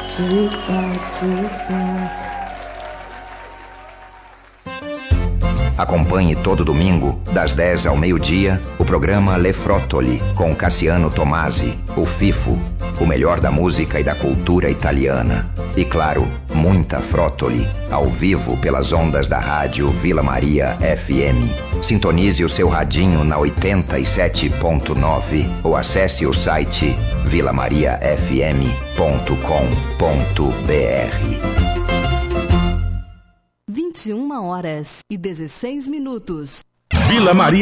Acompanhe todo domingo, das 10 ao meio-dia, o programa Le Frottoli, com Cassiano Tomasi, o Fifo, o melhor da música e da cultura italiana. E claro, muita Frottoli, ao vivo pelas ondas da rádio Vila Maria FM. Sintonize o seu radinho na 87.9 ou acesse o site vilamariafm.com.br. 21h16. Vila Maria